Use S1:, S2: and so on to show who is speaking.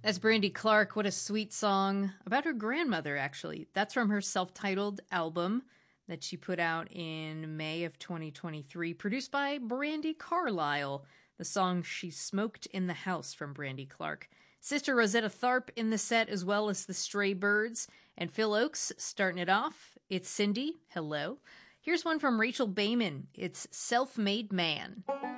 S1: As Brandi Clark, what a sweet song about her grandmother, actually. That's from her self-titled album that she put out in May of 2023, produced by Brandi Carlile. The song She Smoked in the House from Brandi Clark. Sister Rosetta Tharpe in the set, as well as the Stray Birds. And Phil Oakes starting it off. It's Cindy. Hello. Here's one from Rachel Bayman. It's Self-Made Man.